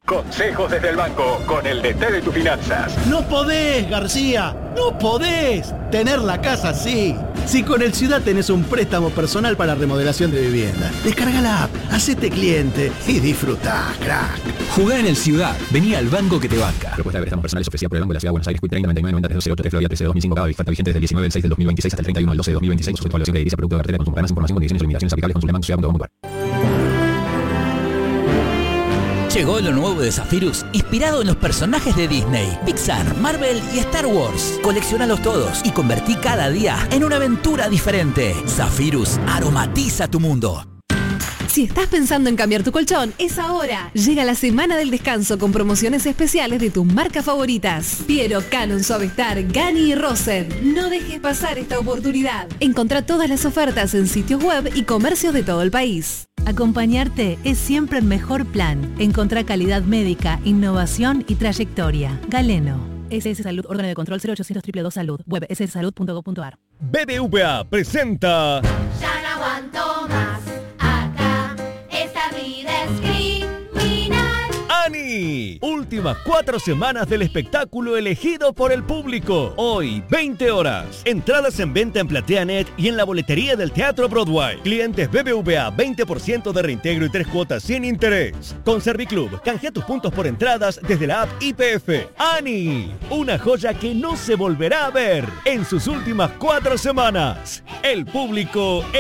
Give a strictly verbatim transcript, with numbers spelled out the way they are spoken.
Consejos desde el banco, con el D T de tus finanzas. No podés, García, no podés tener la casa así. Si con el Ciudad tenés un préstamo personal para remodelación de vivienda, descarga la app, hacete cliente y disfrutá, crack. Jugá en el Ciudad, vení al banco que te banca. Propuesta de préstamos personales ofrecida por el Banco de la Ciudad de Buenos Aires, treinta noventa y nueve noventa tres ocho tres Florida trece dos mil cinco, cada oferta vigente desde el diecinueve del seis del dos mil veintiséis hasta el treinta y uno del doce del dos mil veintiséis, sujeto a evaluación de edilicia, producto de cartera de consumo. Para más información, condiciones y limitaciones aplicables, consulte banco ciudad punto com punto ar. Llegó lo nuevo de Zephyrus, inspirado en los personajes de Disney, Pixar, Marvel y Star Wars. Coleccionalos todos y convertí cada día en una aventura diferente. Zephyrus aromatiza tu mundo. Si estás pensando en cambiar tu colchón, es ahora. Llega la semana del descanso con promociones especiales de tus marcas favoritas. Piero, Canon, Suavestar, Gani y Rosen. No dejes pasar esta oportunidad. Encontrá todas las ofertas en sitios web y comercios de todo el país. Acompañarte es siempre el mejor plan. Encontrá calidad médica, innovación y trayectoria. Galeno. S S Salud, órgano de control cero ochocientos dos dos dos Salud. Web ese ese salud punto com punto ar. B B V A presenta... Ya no aguanto más. Acá esta vida es criminal. ¡Ani! Últimas cuatro semanas del espectáculo elegido por el público. Hoy, veinte horas. Entradas en venta en PlateaNet y en la boletería del Teatro Broadway. Clientes B B V A, veinte por ciento de reintegro y tres cuotas sin interés. Con Serviclub, canjea tus puntos por entradas desde la app I P F. ¡Ani! Una joya que no se volverá a ver en sus últimas cuatro semanas. El público